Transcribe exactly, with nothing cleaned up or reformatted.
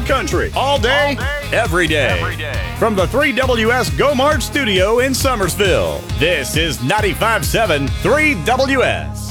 country. All day, every day. From the three W S Go March studio in Summersville, this is ninety-five point seven three W S.